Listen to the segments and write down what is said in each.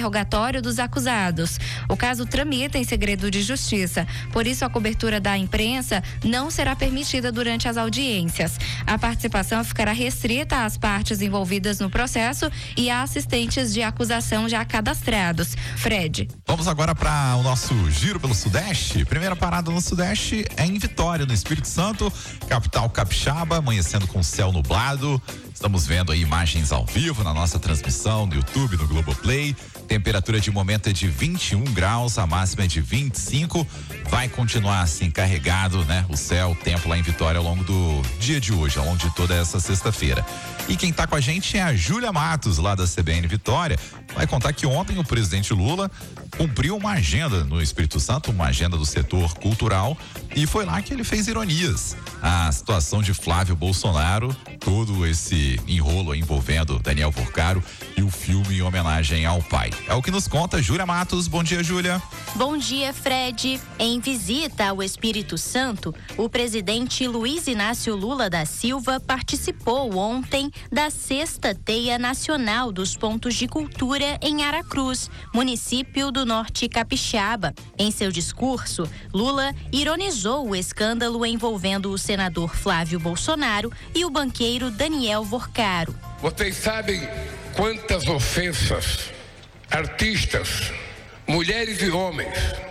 interrogatório dos acusados. O caso tramita em segredo de justiça, por isso a cobertura da imprensa não será permitida durante as audiências. A participação ficará restrita às partes envolvidas no processo e a assistentes de acusação já cadastrados. Fred. Vamos agora para o nosso giro pelo Sudeste. Primeira parada no Sudeste é em Vitória, no Espírito Santo, capital capixaba, amanhecendo com céu nublado. Estamos vendo aí imagens ao vivo na nossa transmissão no YouTube, no Globoplay. Temperatura de momento é de 21 graus, a máxima é de 25. Vai continuar assim carregado, né? O céu, o tempo lá em Vitória ao longo do dia de hoje, ao longo de toda essa sexta-feira. E quem tá com a gente é a Júlia Matos, lá da CBN Vitória. Vai contar que ontem o presidente Lula cumpriu uma agenda no Espírito Santo, uma agenda do setor cultural, e foi lá que ele fez ironias. A situação de Flávio Bolsonaro, todo esse enrolo envolvendo Daniel Vorcaro e o filme em homenagem ao pai. É o que nos conta Júlia Matos. Bom dia, Júlia. Bom dia, Fred. Em visita ao Espírito Santo, o presidente Luiz Inácio Lula da Silva participou ontem da Sexta Teia Nacional dos Pontos de Cultura em Aracruz, município do Norte Capixaba. Em seu discurso, Lula ironizou o escândalo envolvendo o senador Flávio Bolsonaro e o banqueiro Daniel Vorcaro. Vocês sabem quantas ofensas artistas, mulheres e homens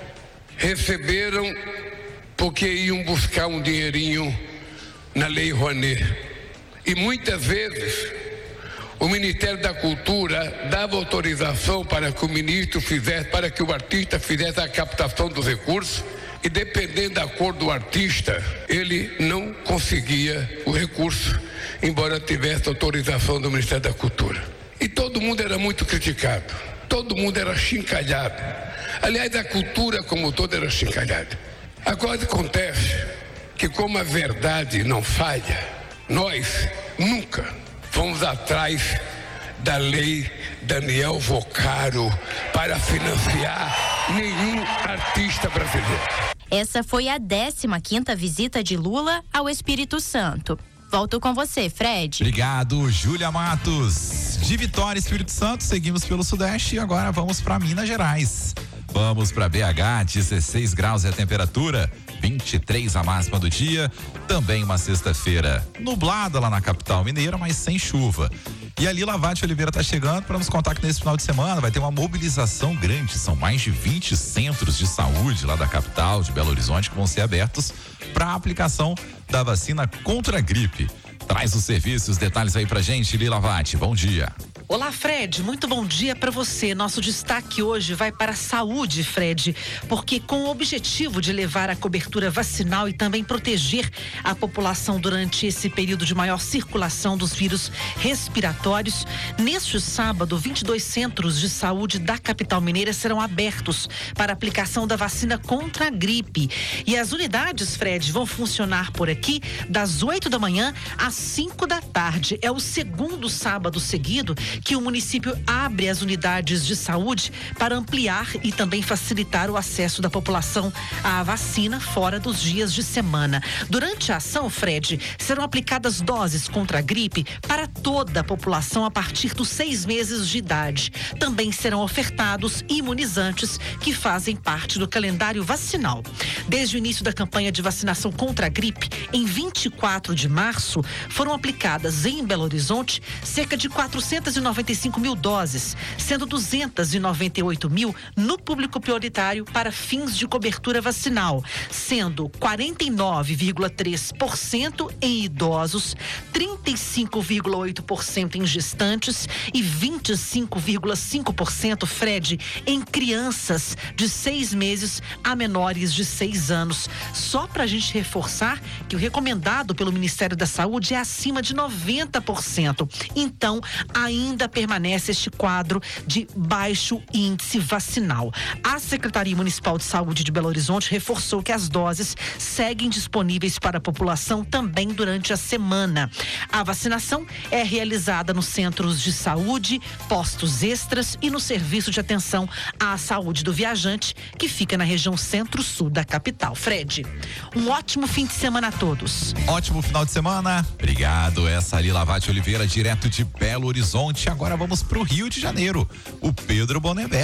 receberam porque iam buscar um dinheirinho na Lei Rouanet. E muitas vezes o Ministério da Cultura dava autorização para que o ministro fizesse, para que o artista fizesse a captação dos recursos, e dependendo da cor do artista, ele não conseguia o recurso, embora tivesse autorização do Ministério da Cultura. E todo mundo era muito criticado, todo mundo era chincalhado. Aliás, a cultura como toda era chincalhada. Agora acontece que, como a verdade não falha, nós nunca fomos atrás da lei Daniel Vorcaro para financiar nenhum artista brasileiro. Essa foi a 15ª visita de Lula ao Espírito Santo. Volto com você, Fred. Obrigado, Júlia Matos. De Vitória, Espírito Santo, seguimos pelo Sudeste e agora vamos para Minas Gerais. Vamos para BH, 16 graus é a temperatura, 23 a máxima do dia. Também uma sexta-feira nublada lá na capital mineira, mas sem chuva. E a Lila Vatti Oliveira está chegando para nos contar que nesse final de semana vai ter uma mobilização grande. São mais de 20 centros de saúde lá da capital, de Belo Horizonte, que vão ser abertos para a aplicação da vacina contra a gripe. Traz os serviços, os detalhes aí pra gente, Lila Vatti. Bom dia. Olá, Fred, muito bom dia para você. Nosso destaque hoje vai para a saúde, Fred, porque com o objetivo de levar a cobertura vacinal e também proteger a população durante esse período de maior circulação dos vírus respiratórios, neste sábado, 22 centros de saúde da capital mineira serão abertos para aplicação da vacina contra a gripe. E as unidades, Fred, vão funcionar por aqui das 8 da manhã às 5 da tarde. É o segundo sábado seguido que o município abre as unidades de saúde para ampliar e também facilitar o acesso da população à vacina fora dos dias de semana. Durante a ação, Fred, serão aplicadas doses contra a gripe para toda a população a partir dos 6 meses de idade. Também serão ofertados imunizantes que fazem parte do calendário vacinal. Desde o início da campanha de vacinação contra a gripe, em 24 de março, foram aplicadas em Belo Horizonte cerca de 495 mil doses, sendo 298 mil no público prioritário para fins de cobertura vacinal, sendo 49,3% em idosos, 35,8% em gestantes e 25,5%, Fred, em crianças de 6 meses a menores de 6 anos. Só para a gente reforçar que o recomendado pelo Ministério da Saúde é acima de 90%. Então, ainda permanece este quadro de baixo índice vacinal. A Secretaria Municipal de Saúde de Belo Horizonte reforçou que as doses seguem disponíveis para a população também durante a semana. A vacinação é realizada nos centros de saúde, postos extras e no serviço de atenção à saúde do viajante, que fica na região centro-sul da capital. Fred, um ótimo fim de semana a todos. Ótimo final de semana. Obrigado. Essa Lila Vatti Oliveira, direto de Belo Horizonte. Agora vamos pro Rio de Janeiro. O Pedro Boneberg